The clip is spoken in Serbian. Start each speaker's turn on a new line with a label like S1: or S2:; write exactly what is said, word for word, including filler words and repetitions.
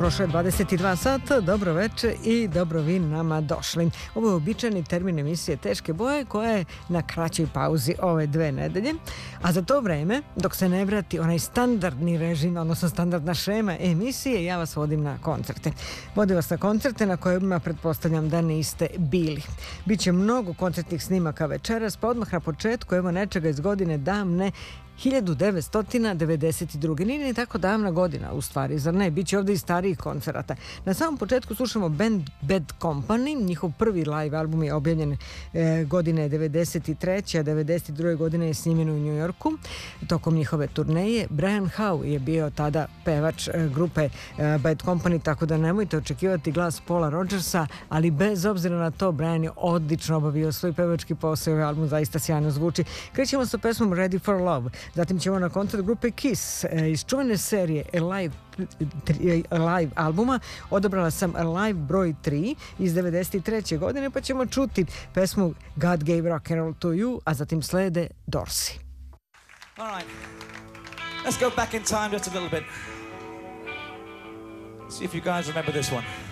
S1: prošlo je dvadeset dva sata, dobro veče i dobro vi nama došli. Ovo je običajni termin emisije Teške boje koja je na kraćoj pauzi ove dve nedelje, a za to vreme, dok se ne vrati onaj standardni režim, odnosno standardna šema emisije, ja vas vodim na koncerte. Vodim vas na koncerte na kojima pretpostavljam da niste bili. Biće mnogo koncertnih snimaka večeras, pa odmah na početku evo nečega iz godine davne hiljadu devetsto devedeset druge. Nije ni tako davna godina, u stvari, zar ne? Biće ovdje i starijih koncerata. Na samom početku slušamo band Bad Company. Njihov prvi live album je objavljen e, godine devedeset treće. a devedeset druge godine je snimljen u New Yorku. Tokom njihove turneje Brian Howe je bio tada pevač e, grupe e, Bad Company, tako da nemojte očekivati glas Paula Rodgersa, ali bez obzira na to, Brian je odlično obavio svoj pevački posao i ovaj album zaista sjajno zvuči. Krećemo sa pesmom Ready for Love. Zatim ćemo na koncert grupe Kiss iz čuvene serije Alive, live albuma. Odabrala sam Alive broj tri iz devedeset treće godine, pa ćemo čuti pesmu God Gave Rock and Roll to You, a zatim slede Dorsey.
S2: All right. Let's go back in time just a little bit. See if you guys remember this one.